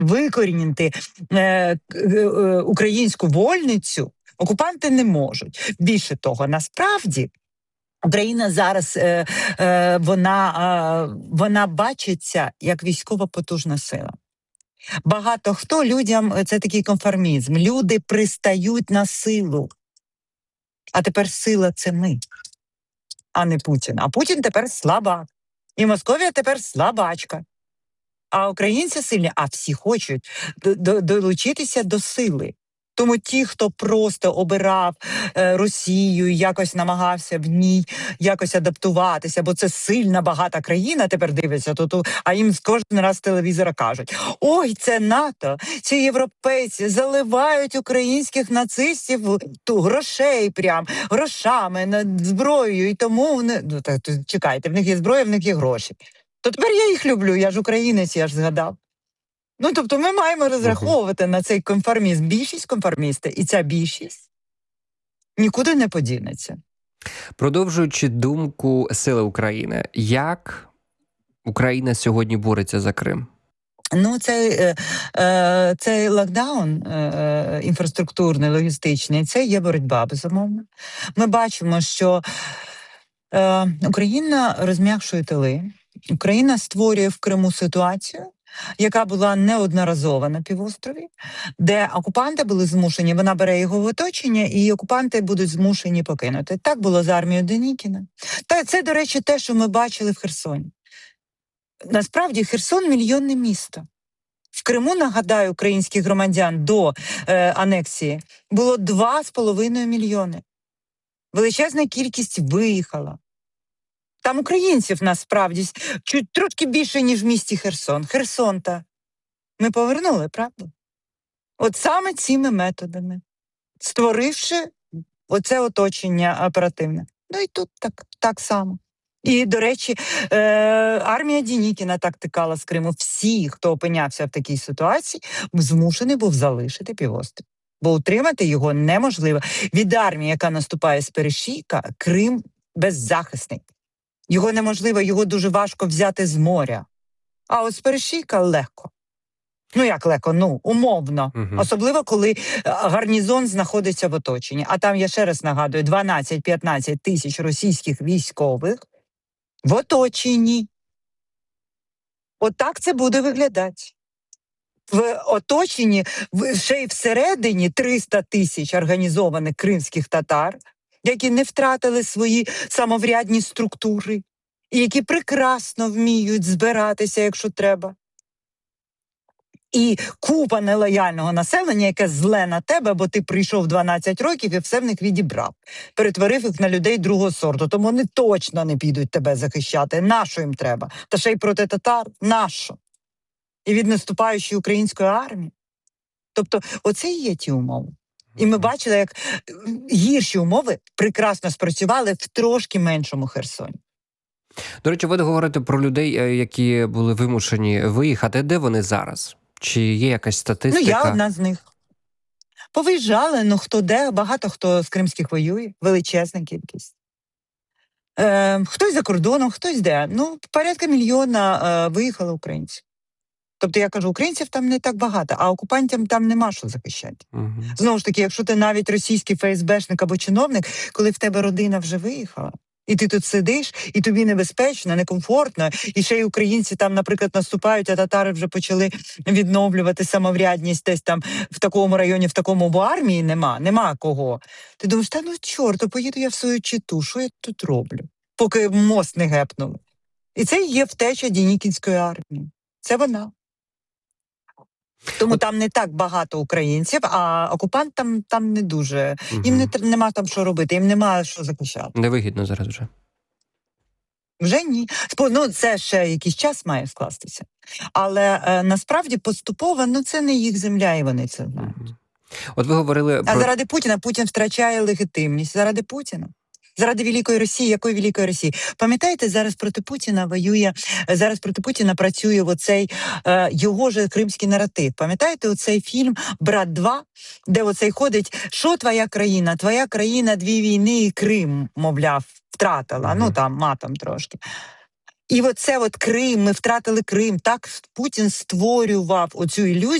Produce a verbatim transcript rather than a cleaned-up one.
викорінити е, е, українську вольницю окупанти не можуть. Більше того, насправді, Україна зараз, е, е, вона, е, вона бачиться як військова потужна сила. Багато хто людям, це такий конформізм, люди пристають на силу. А тепер сила – це ми, а не Путін. А Путін тепер слабак. І Московія тепер слабачка. А українці сильні, а всі хочуть долучитися до сили. Тому ті, хто просто обирав е, Росію, якось намагався в ній якось адаптуватися, бо це сильна, багата країна, тепер дивляться, то, то, а їм кожен раз з телевізора кажуть: ой, це НАТО, ці європейці заливають українських нацистів ту, грошей прям, грошами, над зброєю, і тому вони... Ну, так, чекайте, в них є зброя, в них є гроші. То тепер я їх люблю, я ж українець, я ж згадав. Ну, тобто ми маємо розраховувати uh-huh. на цей конформізм. Більшість конформісти, і ця більшість нікуди не подінеться. Продовжуючи думку Сили України, як Україна сьогодні бореться за Крим? Ну, цей, е, е, цей локдаун е, інфраструктурний, логістичний, це є боротьба, безумовно. Ми бачимо, що е, Україна розм'якшує тили, Україна створює в Криму ситуацію, яка була неодноразова на півострові, де окупанти були змушені, вона бере його в оточення, і окупанти будуть змушені покинути. Так було з армією Денікіна. Та це, до речі, те, що ми бачили в Херсоні. Насправді, Херсон – мільйонне місто. В Криму, нагадаю, українських громадян до е, анексії було два з половиною мільйони. Величезна кількість виїхала. Там українців, насправді, чуть трошки більше, ніж в місті Херсон. Херсон-та ми повернули, правда? От саме цими методами, створивши оце оточення оперативне. Ну і тут так, так само. І, до речі, е- армія Денікіна так тікала з Криму. Всі, хто опинявся в такій ситуації, змушений був залишити півострів. Бо утримати його неможливо. Від армії, яка наступає з перешийка, Крим беззахисний. Його неможливо, його дуже важко взяти з моря. А от з перешийка легко. Ну, як легко? Ну, умовно. Угу. Особливо, коли гарнізон знаходиться в оточенні. А там, я ще раз нагадую, дванадцять-п'ятнадцять тисяч російських військових в оточенні. Отак це буде виглядати. В оточенні, ще й всередині триста тисяч організованих кримських татар, які не втратили свої самоврядні структури, і які прекрасно вміють збиратися, якщо треба. І купа нелояльного населення, яке зле на тебе, бо ти прийшов дванадцять років і все в них відібрав. Перетворив їх на людей другого сорту. Тому вони точно не підуть тебе захищати. Нащо їм треба? Та ще й проти татар? Нащо? І від наступаючої української армії? Тобто, оце і є ті умови. І ми бачили, як гірші умови прекрасно спрацювали в трошки меншому Херсоні. До речі, ви говорите про людей, які були вимушені виїхати. Де вони зараз? Чи є якась статистика? Ну, я одна з них. Повиїжджали, ну хто де, багато хто з кримських воює, величезна кількість. Е, хтось за кордоном, хтось де. Ну, порядка мільйона е, виїхало українців. Тобто, я кажу, українців там не так багато, а окупантам там нема що захищати. Угу. Знову ж таки, якщо ти навіть російський ФСБшник або чиновник, коли в тебе родина вже виїхала, і ти тут сидиш, і тобі небезпечно, некомфортно, і ще й українці там, наприклад, наступають, а татари вже почали відновлювати самоврядність десь там в такому районі, в такому, бо армії нема, нема кого. Ти думаєш, та ну чорт, поїду я в свою Читу, що я тут роблю? Поки мост не гепнули. І це є втеча Денікінської армії. Це вона. Тому там не так багато українців, а окупантам там не дуже. Угу. Їм не, нема там що робити, їм нема що захищати. Невигідно зараз вже. Вже ні. Ну, це ще якийсь час має скластися. Але е, насправді поступово, ну це не їх земля, і вони це знають. Угу. От ви говорили А про... заради Путіна Путін втрачає легітимність. Заради Путіна. Заради Великої Росії, якої Великої Росії? Пам'ятаєте, зараз проти Путіна воює, зараз проти Путіна працює оцей е, його же кримський наратив. Пам'ятаєте оцей фільм «Брат два», де оцей ходить, що твоя країна? Твоя країна дві війни і Крим, мовляв, втратила. Mm-hmm. Ну там матом трошки. І оце от Крим, ми втратили Крим. Так Путін створював оцю ілюзію.